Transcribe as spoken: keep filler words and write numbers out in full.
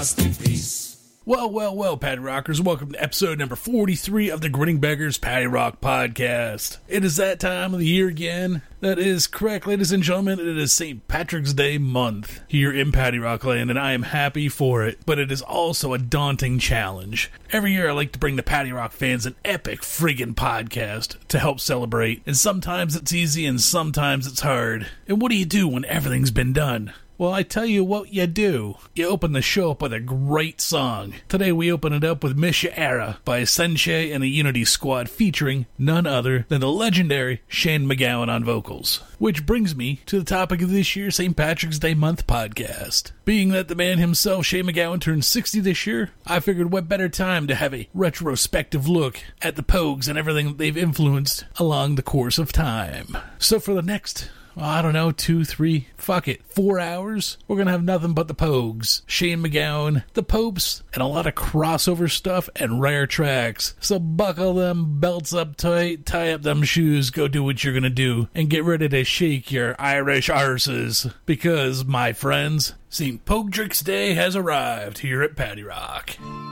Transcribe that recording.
Rest in peace. Well, well, well, Patty Rockers, welcome to episode number forty-three of the Grinning Beggars Patty Rock Podcast. It is that time of the year again. That is correct, ladies and gentlemen. It is Saint Patrick's Day month here in Patty Rock Land, and I am happy for it, but it is also a daunting challenge. Every year I like to bring the Patty Rock fans an epic friggin' podcast to help celebrate, and sometimes it's easy and sometimes it's hard. And what do you do when everything's been done? Well, I tell you what you do. You open the show up with a great song. Today we open it up with Miss Ya Era by Sensei and the Unity Squad featuring none other than the legendary Shane MacGowan on vocals. Which brings me to the topic of this year's Saint Patrick's Day month podcast. Being that the man himself, Shane MacGowan, turned sixty this year, I figured what better time to have a retrospective look at the Pogues and everything that they've influenced along the course of time. So for the next... I don't know, two, three, fuck it, four hours, we're going to have nothing but the Pogues, Shane MacGowan, the Popes, and a lot of crossover stuff and rare tracks. So buckle them belts up tight, tie up them shoes, go do what you're going to do, and get ready to shake your Irish arses, because, my friends, Saint Pogedrick's Day has arrived here at Patty Rock.